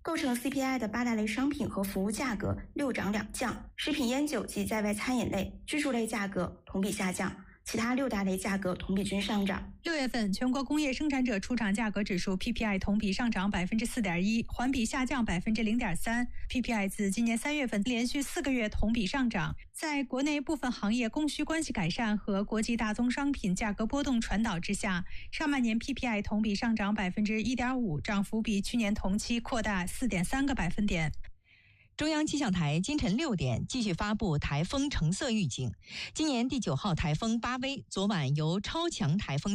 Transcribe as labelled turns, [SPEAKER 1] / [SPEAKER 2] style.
[SPEAKER 1] 构成 CPI 的8大类商品和服务价格6涨2降，食品烟酒及在外餐饮类、居住类价格同比下降，其他6大类价格同比均上涨。
[SPEAKER 2] 6月份全国工业生产者出厂价格指数 PPI 同比上涨 4.1%， 环比下降 0.3%。 PPI 自今年3月份连续4个月同比上涨。在国内部分行业供需关系改善和国际大宗商品价格波动传导之下，上半年 PPI 同比上涨 1.5%， 涨幅比去年同期扩大 4.3个百分点。
[SPEAKER 3] 中央气象台今晨6点继续发布台风橙色预警。今年第9号台风巴威昨晚由超强台风